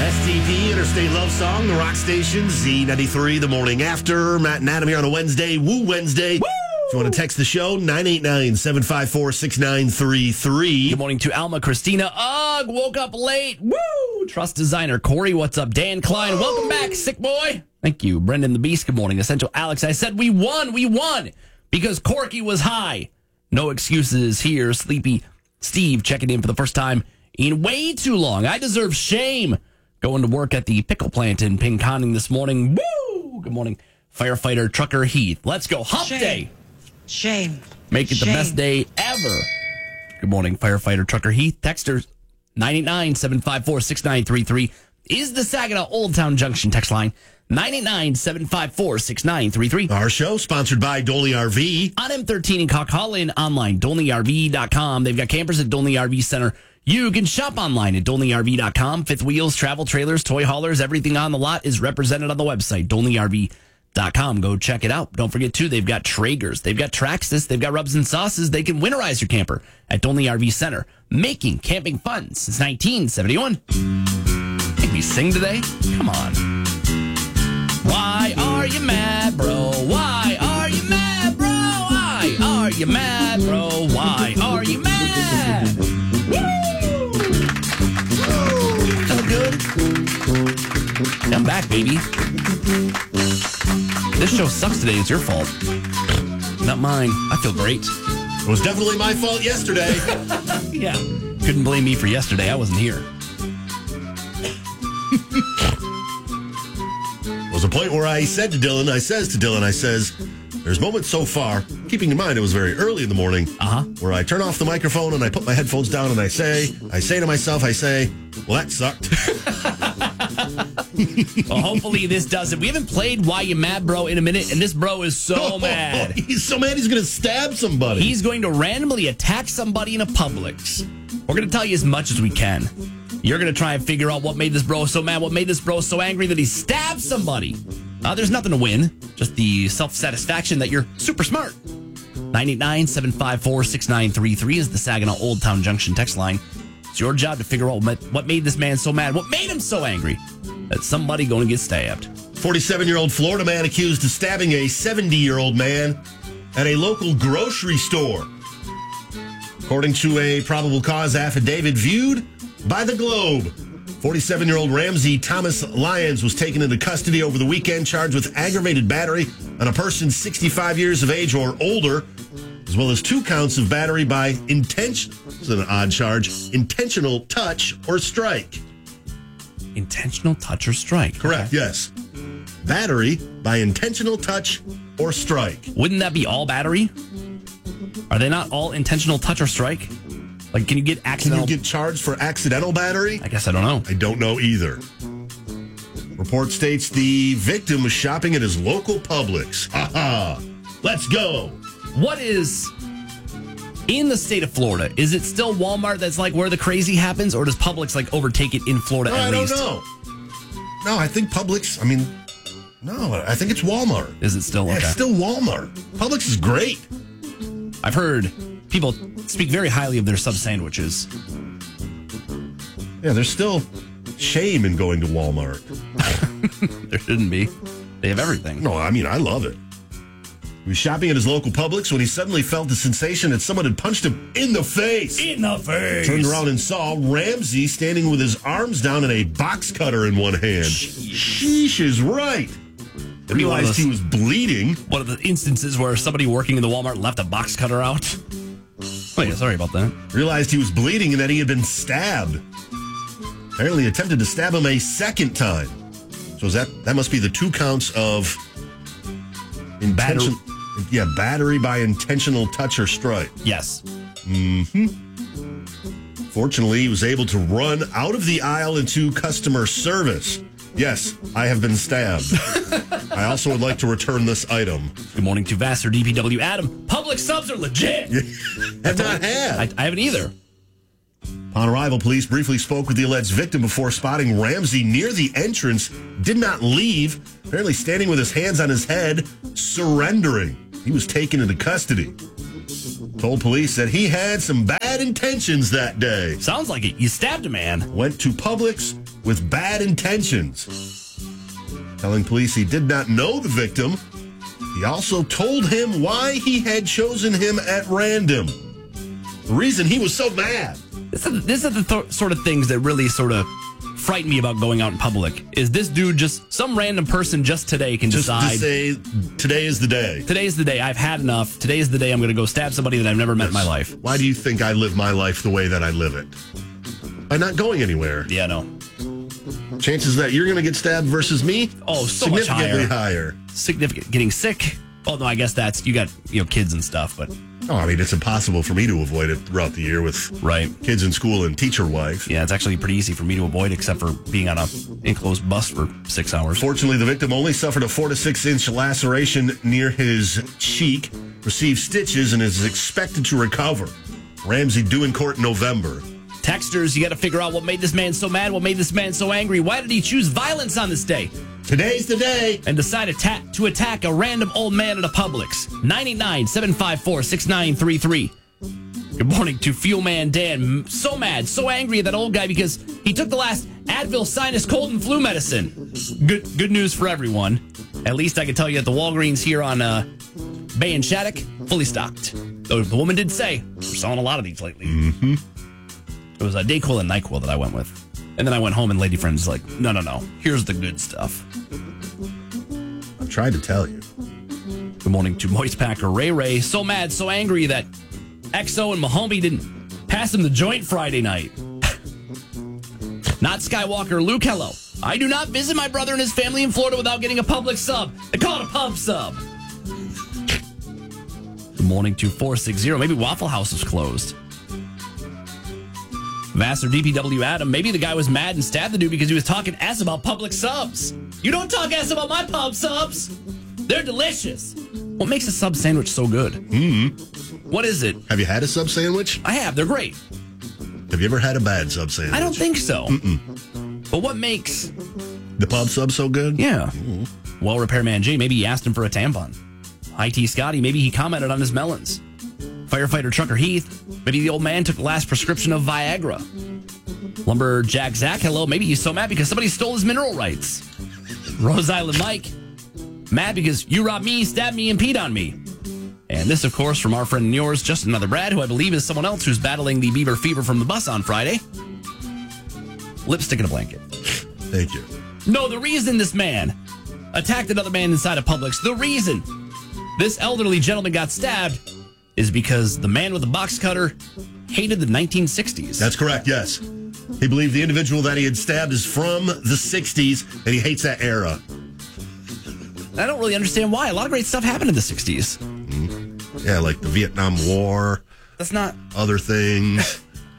STP, Interstate Love Song, the rock station, Z93, the morning after. Matt and Adam here on a Wednesday, Woo Wednesday. Woo! If you want to text the show, 989-754-6933. Good morning to Alma, Christina. Ugh, woke up late. Woo! Trust designer Corey, what's up? Dan Klein, welcome back, sick boy. Thank you. Brendan the Beast, good morning. Essential Alex, I said we won because Corky was high. No excuses here. Sleepy Steve checking in for the first time in way too long. I deserve shame. Going to work at the pickle plant in Pinconning this morning. Woo! Good morning, firefighter Trucker Heath. Let's go. Hump day. Shame. Make it the best day ever. Good morning, firefighter Trucker Heath. Texters 989-754-6933 is the Saginaw Old Town Junction text line. 989-754-6933. Our show sponsored by Dolney RV. On M13 in Coquitlam, online, DolneyRV.com. They've got campers at Dolney RV Center. You can shop online at DolneyRV.com. Fifth wheels, travel trailers, toy haulers, everything on the lot is represented on the website, DolneyRV.com. Go check it out. Don't forget, too, they've got Traegers, they've got Traxxas, they've got rubs and sauces. They can winterize your camper at Dolney RV Center, making camping fun since 1971. Can we sing today? Come on. Why are you mad, bro? Why are you mad, bro? Why are you mad, bro? Why are you mad? Woo! Feel good? I'm back, baby. This show sucks today. It's your fault. Not mine. I feel great. It was definitely my fault yesterday. Yeah. Couldn't blame me for yesterday. I wasn't here. There was a point where I said to Dylan, I says, there's moments so far, keeping in mind it was very early in the morning, where I turn off the microphone and I put my headphones down and I say to myself, well, that sucked. Well, hopefully this doesn't. We haven't played Why You Mad, Bro in a minute, and this bro is so mad. He's so mad he's going to stab somebody. He's going to randomly attack somebody in a Publix. We're going to tell you as much as we can. You're going to try and figure out what made this bro so mad, what made this bro so angry that he stabbed somebody. There's nothing to win, just the self-satisfaction that you're super smart. 989-754-6933 is the Saginaw Old Town Junction text line. It's your job to figure out what made this man so mad, what made him so angry that somebody going to get stabbed. 47-year-old Florida man accused of stabbing a 70-year-old man at a local grocery store. According to a probable cause affidavit viewed by the Globe, 47-year-old Ramsey Thomas Lyons was taken into custody over the weekend, charged with aggravated battery on a person 65 years of age or older, as well as 2 counts of battery by this is an odd charge, intentional touch or strike. Intentional touch or strike? Correct, okay. Yes. Battery by intentional touch or strike. Wouldn't that be all battery? Are they not all intentional touch or strike? Like, can you get accidental? Can you get charged for accidental battery? I guess I don't know. I don't know either. Report states the victim was shopping at his local Publix. Ha-ha. Let's go. What is in the state of Florida? Is it still Walmart that's like where the crazy happens, or does Publix like overtake it in Florida at least? I don't know. No, I think Publix, I think it's Walmart. Is it still? Yeah, okay. It's still Walmart. Publix is great. I've heard people speak very highly of their sub sandwiches. Yeah, there's still shame in going to Walmart. There shouldn't be. They have everything. No, I love it. He was shopping at his local Publix when he suddenly felt the sensation that someone had punched him in the face. In the face. Turned around and saw Ramsey standing with his arms down and a box cutter in one hand. Sheesh is right. Realized he was bleeding. One of the instances where somebody working in the Walmart left a box cutter out. Oh, yeah, sorry about that. Realized he was bleeding and that he had been stabbed. Apparently attempted to stab him a second time. So that must be the 2 counts of battery by intentional touch or strike. Yes. Mm-hmm. Fortunately, he was able to run out of the aisle into customer service. Yes, I have been stabbed. I also would like to return this item. Good morning to Vassar DPW. Adam, Publix subs are legit. Have not had. I haven't either. Upon arrival, police briefly spoke with the alleged victim before spotting Ramsey near the entrance. Did not leave. Apparently standing with his hands on his head, surrendering. He was taken into custody. Told police that he had some bad intentions that day. Sounds like it. You stabbed a man. Went to Publix, with bad intentions. Telling police he did not know the victim. He also told him why he had chosen him at random. The reason he was so mad. This are the sort of things that really sort of frighten me about going out in public. Is this dude just some random person just today can decide? Just to say, today is the day. Today is the day. I've had enough. Today is the day I'm going to go stab somebody that I've never met in my life. Why do you think I live my life the way that I live it? By not going anywhere. Yeah, no. Chances that you're going to get stabbed versus me? Oh, so much significantly higher. Significant. Getting sick? Oh, no, I guess that's, you got, kids and stuff, but. Oh, I mean, it's impossible for me to avoid it throughout the year with kids in school and teacher wife. Yeah, it's actually pretty easy for me to avoid, except for being on a enclosed bus for 6 hours. Fortunately, the victim only suffered a 4 to 6 inch laceration near his cheek, received stitches, and is expected to recover. Ramsey due in court in November. Texters, you got to figure out what made this man so mad, what made this man so angry. Why did he choose violence on this day? Today's the day. And decide to attack a random old man at a Publix. 989-754-6933. Good morning to Fuel Man Dan. So mad, so angry at that old guy because he took the last Advil sinus cold and flu medicine. Good news for everyone. At least I can tell you at the Walgreens here on Bay and Shattuck, fully stocked. Though the woman did say, we're selling a lot of these lately. Mm-hmm. It was a Dayquil and NyQuil that I went with. And then I went home and Lady Friend's like, no. Here's the good stuff. I've tried to tell you. Good morning to Moist Packer Ray. So mad, so angry that XO and Mahomie didn't pass him the joint Friday night. Not Skywalker Luke, hello. I do not visit my brother and his family in Florida without getting a Publix sub. They call it a pub sub. Good morning to 460. Maybe Waffle House is closed. Vassar DPW Adam, maybe the guy was mad and stabbed the dude because he was talking ass about Publix subs. You don't talk ass about my pub subs. They're delicious. What makes a sub sandwich so good? What is it? Have you had a sub sandwich? I have. They're great. Have you ever had a bad sub sandwich? I don't think so. But what makes the pub sub so good? Yeah. Well, Repairman Jay, maybe he asked him for a tampon. IT Scotty, maybe he commented on his melons. Firefighter Trucker Heath, maybe the old man took the last prescription of Viagra. Lumberjack Zach, hello, maybe he's so mad because somebody stole his mineral rights. Rose Island Mike, mad because you robbed me, stabbed me, and peed on me. And this, of course, from our friend and yours, just another Brad, who I believe is someone else who's battling the Beaver fever from the bus on Friday. Lipstick in a blanket. Thank you. No, the reason this man attacked another man inside of Publix, the reason this elderly gentleman got stabbed is because the man with the box cutter hated the 1960s. That's correct, yes. He believed the individual that he had stabbed is from the 60s, and he hates that era. I don't really understand why. A lot of great stuff happened in the 60s. Yeah, like the Vietnam War. That's not... Other things.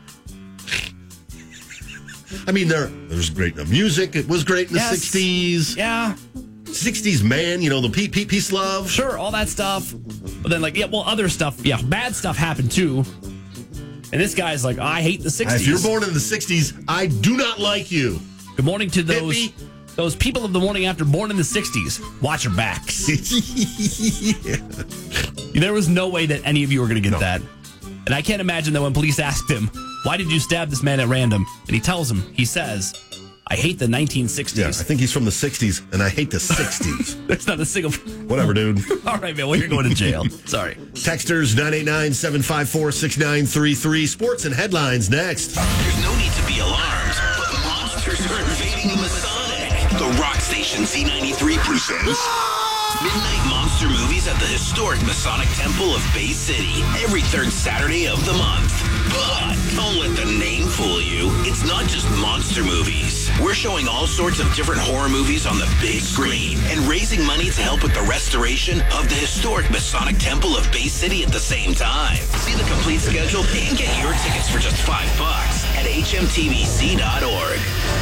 I mean, there's great music. It was great in the 60s. Yeah. 60s, man, the peace, love. Sure, all that stuff. But then, other stuff, bad stuff happened too. And this guy's like, I hate the 60s. If you're born in the 60s, I do not like you. Good morning to those people of the morning after born in the 60s. Watch your backs. Yeah. There was no way that any of you were going to get that. And I can't imagine that when police asked him, why did you stab this man at random? And he says, I hate the 1960s. Yeah, I think he's from the 60s, and I hate the 60s. There's not a single... Whatever, dude. All right, man. Well, you're going to jail. Sorry. Texters 989-754-6933. Sports and headlines next. There's no need to be alarmed, but monsters are invading the Masonic. The rock station Z93 presents Midnight Monster Movies at the historic Masonic Temple of Bay City every third Saturday of the month. But don't let the name fool you. It's not just monster movies. We're showing all sorts of different horror movies on the big screen and raising money to help with the restoration of the historic Masonic Temple of Bay City at the same time. See the complete schedule and get your tickets for just $5 at hmtvc.org.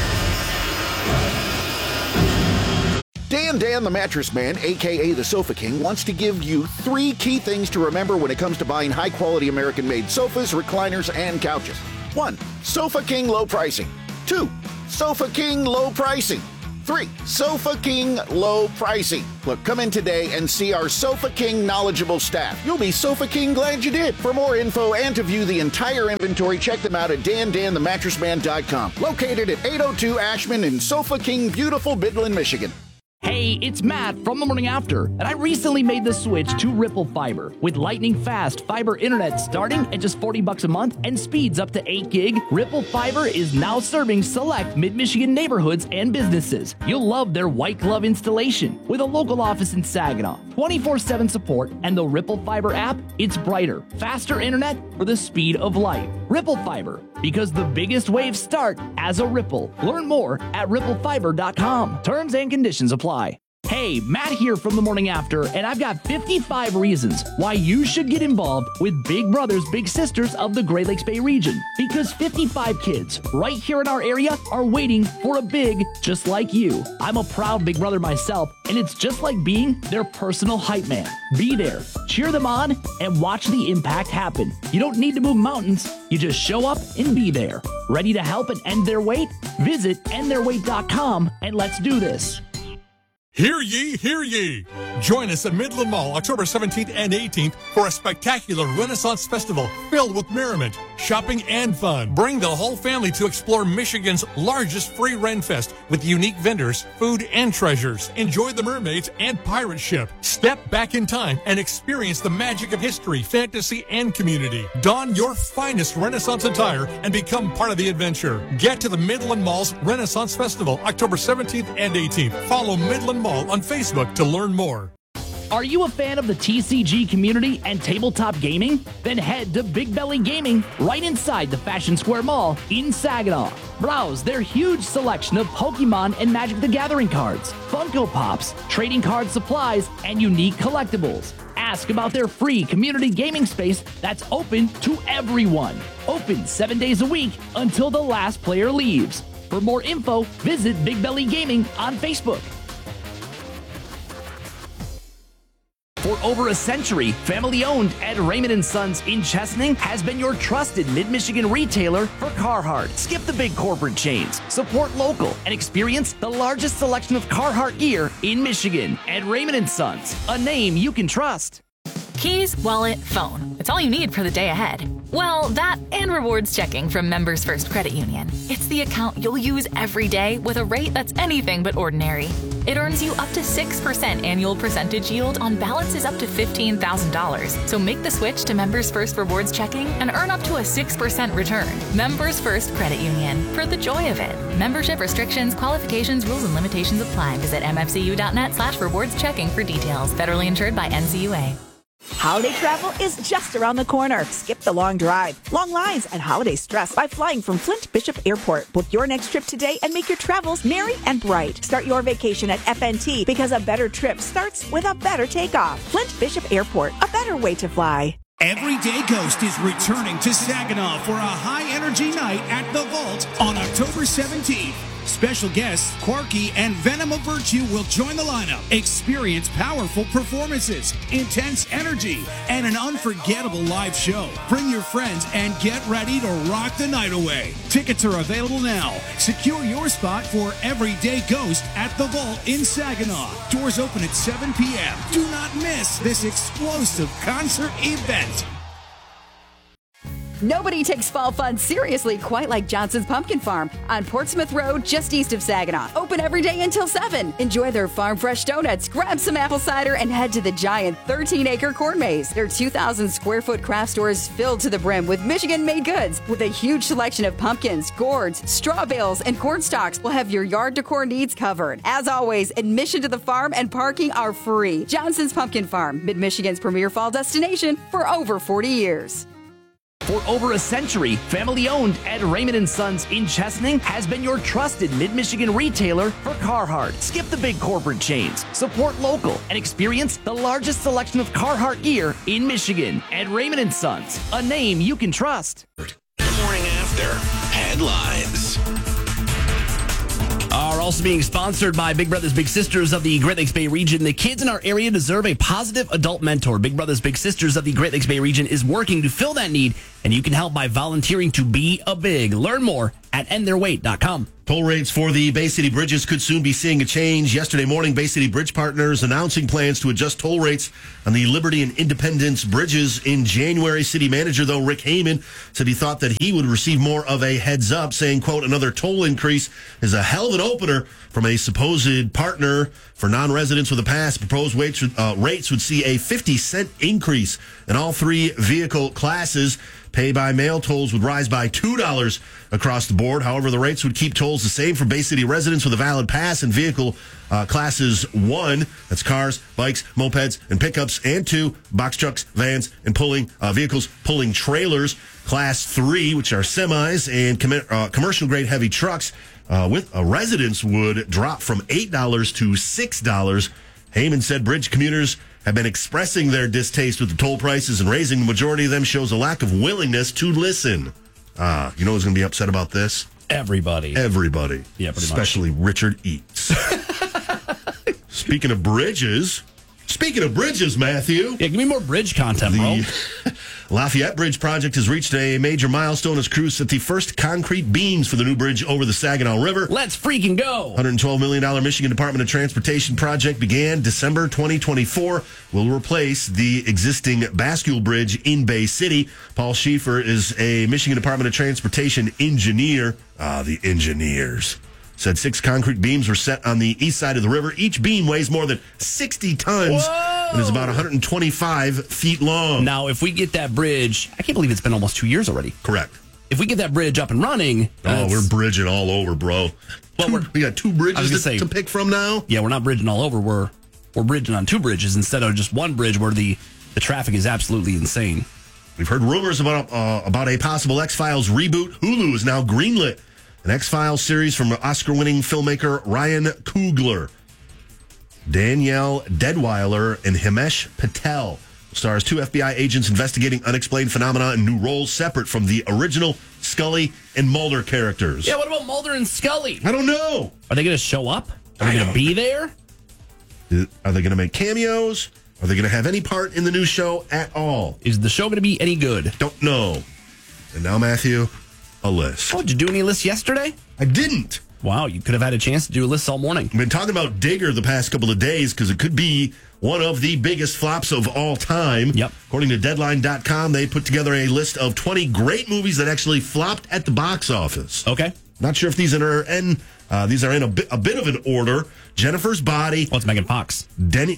Dan the Mattress Man, a.k.a. the Sofa King, wants to give you 3 key things to remember when it comes to buying high-quality American-made sofas, recliners, and couches. 1. Sofa King low pricing. 2. Sofa King low pricing. 3, Sofa King low pricing. Look, come in today and see our Sofa King knowledgeable staff. You'll be Sofa King glad you did. For more info and to view the entire inventory, check them out at dandanthemattressman.com. Located at 802 Ashman in Sofa King, beautiful Midland, Michigan. Hey, it's Matt from The Morning After, and I recently made the switch to Ripple Fiber. With lightning fast fiber internet starting at just $40 a month and speeds up to 8 gig, Ripple Fiber is now serving select mid-Michigan neighborhoods and businesses. You'll love their white glove installation. With a local office in Saginaw, 24/7 support, and the Ripple Fiber app, it's brighter, faster internet for the speed of light. Ripple Fiber, because the biggest waves start as a ripple. Learn more at ripplefiber.com. Terms and conditions apply. Hey, Matt here from The Morning After, and I've got 55 reasons why you should get involved with Big Brothers Big Sisters of the Great Lakes Bay region. Because 55 kids right here in our area are waiting for a big just like you. I'm a proud Big Brother myself, and it's just like being their personal hype man. Be there, cheer them on, and watch the impact happen. You don't need to move mountains, you just show up and be there. Ready to help and end their wait? Visit endtheirwait.com and let's do this. Hear ye, hear ye! Join us at Midland Mall October 17th and 18th for a spectacular Renaissance Festival filled with merriment, shopping, and fun. Bring the whole family to explore Michigan's largest free Ren Fest with unique vendors, food, and treasures. Enjoy the mermaids and pirate ship. Step back in time and experience the magic of history, fantasy, and community. Don your finest Renaissance attire and become part of the adventure. Get to the Midland Mall's Renaissance Festival October 17th and 18th. Follow Midland Mall on Facebook to learn more. Are you a fan of the TCG community and tabletop gaming? Then head to Big Belly Gaming right inside the Fashion Square Mall in Saginaw. Browse their huge selection of Pokemon and Magic the Gathering cards, Funko Pops, trading card supplies, and unique collectibles. Ask about their free community gaming space that's open to everyone. Open 7 days a week until the last player leaves. For more info, visit Big Belly Gaming on Facebook. For over a century, family-owned Ed Raymond & Sons in Chesaning has been your trusted mid-Michigan retailer for Carhartt. Skip the big corporate chains, support local, and experience the largest selection of Carhartt gear in Michigan. Ed Raymond & Sons, a name you can trust. Keys, wallet, phone. It's all you need for the day ahead. Well, that and rewards checking from Members First Credit Union. It's the account you'll use every day with a rate that's anything but ordinary. It earns you up to 6% annual percentage yield on balances up to $15,000. So make the switch to Members First Rewards Checking and earn up to a 6% return. Members First Credit Union. For the joy of it. Membership restrictions, qualifications, rules, and limitations apply. Visit mfcu.net/rewards checking for details. Federally insured by NCUA. Holiday travel is just around the corner. Skip the long drive, long lines, and holiday stress by flying from Flint Bishop Airport. Book your next trip today and make your travels merry and bright. Start your vacation at FNT because a better trip starts with a better takeoff. Flint Bishop Airport, a better way to fly. Everyday Ghost is returning to Saginaw for a high-energy night at The Vault on October 17th. Special guests Quarky and Venom of Virtue will join the lineup. Experience powerful performances, intense energy, and an unforgettable live show. Bring your friends and get ready to rock the night away. Tickets are available now. Secure your spot for Everyday Ghost at The Vault in Saginaw. Doors open at 7 p.m. Do not miss this explosive concert event. Nobody takes fall fun seriously quite like Johnson's Pumpkin Farm on Portsmouth Road, just east of Saginaw. Open every day until 7. Enjoy their farm fresh donuts, grab some apple cider, and head to the giant 13-acre corn maze. Their 2,000 square foot craft store is filled to the brim with Michigan-made goods. With a huge selection of pumpkins, gourds, straw bales, and corn stalks, will have your yard decor needs covered. As always, admission to the farm and parking are free. Johnson's Pumpkin Farm, Mid-Michigan's premier fall destination for over 40 years. For over a century, family-owned Ed Raymond & Sons in Chesaning has been your trusted mid-Michigan retailer for Carhartt. Skip the big corporate chains, support local, and experience the largest selection of Carhartt gear in Michigan. Ed Raymond & Sons, a name you can trust. The Morning After headlines Are also being sponsored by Big Brothers Big Sisters of the Great Lakes Bay region. The kids in our area deserve a positive adult mentor. Big Brothers Big Sisters of the Great Lakes Bay region is working to fill that need, and you can help by volunteering to be a big. Learn more at endtheirwait.com. Toll rates for the Bay City bridges could soon be seeing a change. Yesterday morning, Bay City Bridge Partners announcing plans to adjust toll rates on the Liberty and Independence bridges in January. City manager, though, Rick Heyman, said he thought that he would receive more of a heads up, saying, quote, another toll increase is a hell of an opener from a supposed partner for non-residents with a pass. Proposed rates would see a 50-cent increase in all three vehicle classes. Pay-by-mail tolls would rise by $2 across the board. However, the rates would keep tolls the same for Bay City residents with a valid pass and vehicle classes 1, that's cars, bikes, mopeds, and pickups, and 2, box trucks, vans, and vehicles pulling trailers. Class 3, which are semis and commercial-grade heavy trucks, with residents would drop from $8 to $6. Heyman said bridge commuters have been expressing their distaste with the toll prices, and raising the majority of them shows a lack of willingness to listen. You know who's going to be upset about this? Everybody. Yeah, pretty especially much. Richard Eats. Speaking of bridges, Matthew. Yeah, give me more bridge content, bro. Lafayette Bridge project has reached a major milestone as crews set the first concrete beams for the new bridge over the Saginaw River. Let's freaking go. $112 million Michigan Department of Transportation project began December 2024. Will replace the existing Bascule Bridge in Bay City. Paul Schieffer is a Michigan Department of Transportation engineer. The engineers. Said 6 concrete beams were set on the east side of the river. Each beam weighs more than 60 tons. Whoa! And is about 125 feet long. Now, if we get that bridge, I can't believe it's been almost 2 years already. Correct. If we get that bridge up and running... we're bridging all over, bro. Well, we got 2 bridges to pick from now? Yeah, we're not bridging all over. We're bridging on 2 bridges instead of just one bridge where the traffic is absolutely insane. We've heard rumors about a possible X-Files reboot. Hulu is now greenlit an X-Files series from Oscar-winning filmmaker Ryan Coogler. Danielle Deadweiler and Himesh Patel stars 2 FBI agents investigating unexplained phenomena in new roles separate from the original Scully and Mulder characters. Yeah, what about Mulder and Scully? I don't know. Are they going to show up? Are they going to be there? Are they going to make cameos? Are they going to have any part in the new show at all? Is the show going to be any good? Don't know. And now, Matthew, a list. Oh, did you do any lists yesterday? I didn't. Wow, you could have had a chance to do a list all morning. We've been talking about Digger the past couple of days because it could be one of the biggest flops of all time. Yep. According to Deadline.com, they put together a list of 20 great movies that actually flopped at the box office. Okay. Not sure if these are in a bit of an order. Jennifer's Body. What's Megan Fox? Donnie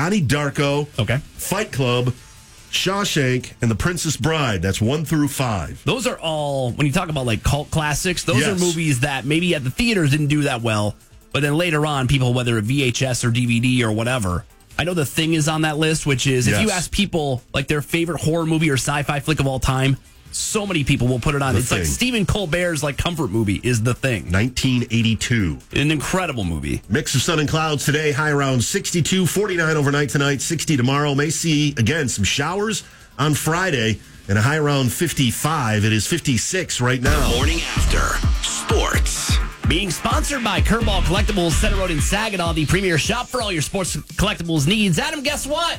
Darko. Okay. Fight Club. Shawshank, and The Princess Bride. That's 1 through 5. Those are all, when you talk about like cult classics, those are movies that maybe at the theaters didn't do that well, but then later on, people, whether at VHS or DVD or whatever. I know The Thing is on that list, which is, if you ask people like their favorite horror movie or sci-fi flick of all time, so many people will put it on. It's like Stephen Colbert's like comfort movie is The Thing. 1982. An incredible movie. Mix of sun and clouds today. High around 62, 49 overnight tonight, 60 tomorrow. May see, again, some showers on Friday and a high around 55. It is 56 right now. Morning After Sports. Being sponsored by Kerbal Collectibles, Center Road in Saginaw, the premier shop for all your sports collectibles needs. Adam, guess what?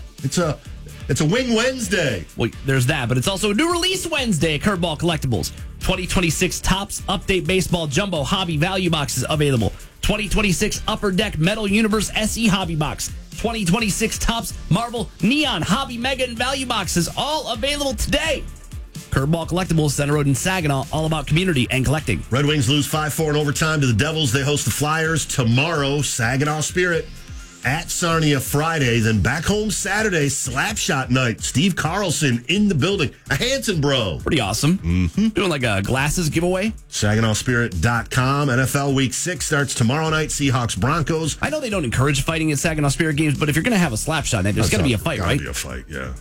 It's a Wing Wednesday. Well, there's that, but it's also a new release Wednesday at Kerbal Collectibles. 2026 Topps Update Baseball Jumbo Hobby Value Boxes available. 2026 Upper Deck Metal Universe SE Hobby Box. 2026 Topps Marvel Neon Hobby Mega and Value Boxes, all available today. Kerbal Collectibles, Center Road in Saginaw, all about community and collecting. Red Wings lose 5-4 in overtime to the Devils. They host the Flyers tomorrow. Saginaw Spirit at Sarnia Friday, then back home Saturday, Slapshot night. Steve Carlson in the building. A Hanson bro. Pretty awesome. Mm-hmm. Doing like a glasses giveaway. SaginawSpirit.com. NFL Week 6 starts tomorrow night. Seahawks Broncos. I know they don't encourage fighting at Saginaw Spirit games, but if you're going to have a Slapshot night, there's got to be a fight, right? Got to be a fight, yeah.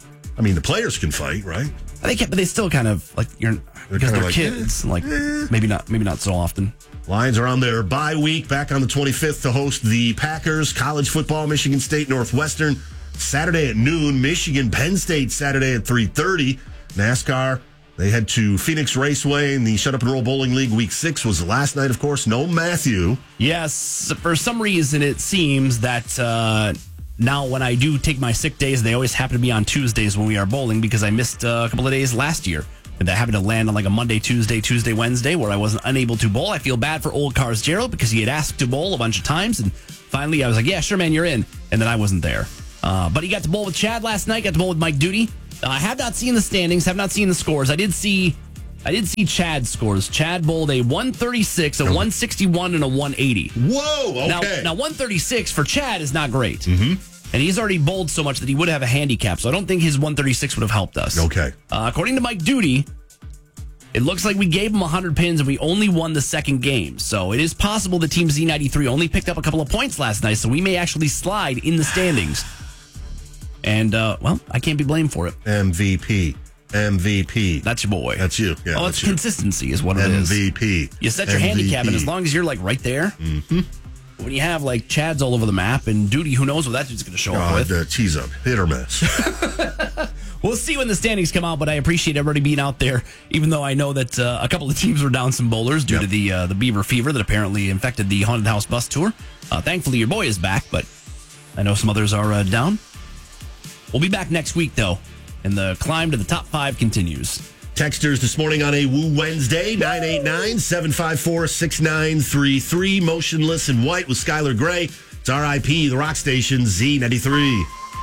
I mean, the players can fight, right? They can, but they still kind of like because they're like, kids. Maybe not so often. Lions are on their bye week, back on the 25th to host the Packers. College football, Michigan State, Northwestern, Saturday at noon. Michigan, Penn State, Saturday at 3:30. NASCAR, they head to Phoenix Raceway, and the Shut Up and Roll Bowling League Week 6 was the last night, of course. No Matthew. Yes, for some reason it seems that now when I do take my sick days, they always happen to be on Tuesdays when we are bowling because I missed a couple of days last year. And that happened to land on like a Monday, Tuesday, Wednesday, where I wasn't unable to bowl. I feel bad for Old Cars Gerald because he had asked to bowl a bunch of times. And finally, I was like, yeah, sure, man, you're in. And then I wasn't there. But he got to bowl with Chad last night, got to bowl with Mike Duty. I have not seen the standings, have not seen the scores. I did see Chad's scores. Chad bowled a 136, a 161, and a 180. Whoa, okay. Now 136 for Chad is not great. Mm-hmm. And he's already bowled so much that he would have a handicap. So I don't think his 136 would have helped us. Okay. According to Mike Duty, it looks like we gave him 100 pins and we only won the second game. So it is possible that Team Z93 only picked up a couple of points last night. So we may actually slide in the standings. And, well, I can't be blamed for it. MVP. That's your boy. That's you. Yeah, it's consistency is what it is. MVP. You set your handicap, and as long as you're, like, right there... Mm-hmm. When you have, like, Chad's all over the map and Duty, who knows what that dude's going to show up with. He's a hit or miss. We'll see when the standings come out, but I appreciate everybody being out there, even though I know that a couple of teams were down some bowlers due to the Beaver fever that apparently infected the Haunted House bus tour. Thankfully, your boy is back, but I know some others are down. We'll be back next week, though, and the climb to the top 5 continues. Texters this morning on a Woo Wednesday, 989-754-6933. Motionless in White with Skylar Gray. It's RIP, the rock station, Z93.